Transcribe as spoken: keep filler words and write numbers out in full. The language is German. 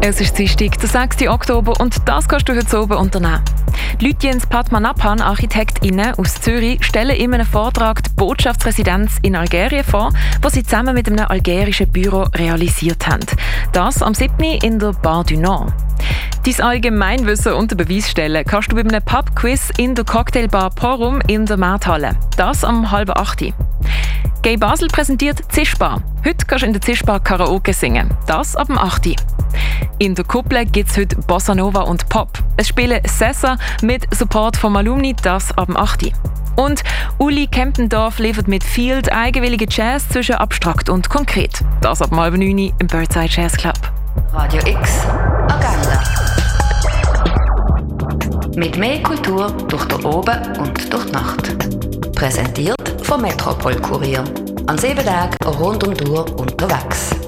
Es ist Dienstag, der sechste Oktober, und das kannst du heute oben unternehmen. Lütjens Padmanabhan, ArchitektInnen aus Zürich, stellen in einem Vortrag die Botschaftsresidenz in Algerien vor, die sie zusammen mit einem algerischen Büro realisiert haben. Das am siebten in der Bar du Nord. Dein Allgemeinwissen unter Beweis stellen kannst du bei einem Pub-Quiz in der Cocktailbar Porum in der Markthalle. Das am halb acht. Gay Basel präsentiert Zischbar. Heute kannst du in der Zischbar Karaoke singen. Das ab dem acht. In der Kuppel gibt es heute Bossa Nova und Pop. Es spielen Sessa mit Support vom Alumni, das ab dem acht. Und Uli Kempendorf liefert mit Field eigenwilligen Jazz zwischen abstrakt und konkret. Das ab dem halb neun im Birdside Jazz Club. Radio X Agenda. Mit mehr Kultur durch den Oben und durch die Nacht. Präsentiert vom Metropol Kurier. An sieben Tagen rund um die Uhr unterwegs.